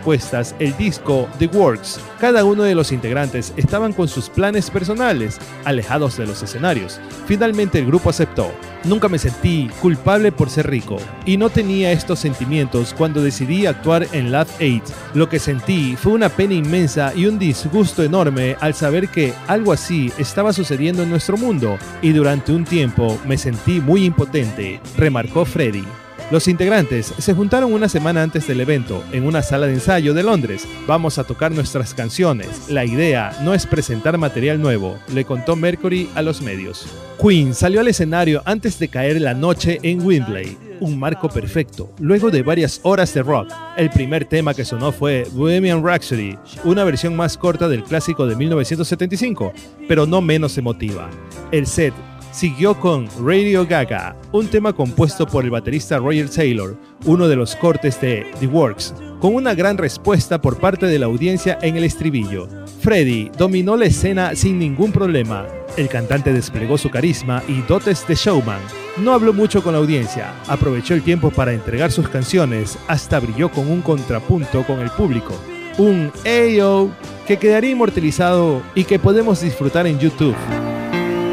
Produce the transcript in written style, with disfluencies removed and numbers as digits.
cuestas el disco The Works. Cada uno de los integrantes estaban con sus planes personales, alejados de los escenarios. Finalmente el grupo aceptó. Nunca me sentí culpable por ser rico, y no tenía estos sentimientos cuando decidí actuar en Live Aid. Lo que sentí fue una pena inmensa y un disgusto enorme al saber que algo así estaba sucediendo en nuestro mundo, y durante un tiempo me sentí muy impotente, remarcó Freddie. Los integrantes se juntaron una semana antes del evento en una sala de ensayo de Londres. Vamos a tocar nuestras canciones. La idea no es presentar material nuevo, le contó Mercury a los medios. Queen salió al escenario antes de caer la noche en Wembley. Un marco perfecto, luego de varias horas de rock. El primer tema que sonó fue Bohemian Rhapsody, una versión más corta del clásico de 1975, pero no menos emotiva. El set siguió con Radio Gaga, un tema compuesto por el baterista Roger Taylor, uno de los cortes de The Works, con una gran respuesta por parte de la audiencia en el estribillo. Freddie dominó la escena sin ningún problema. El cantante desplegó su carisma y dotes de showman. No habló mucho con la audiencia, aprovechó el tiempo para entregar sus canciones, hasta brilló con un contrapunto con el público. Un "Ayo" que quedaría inmortalizado y que podemos disfrutar en YouTube.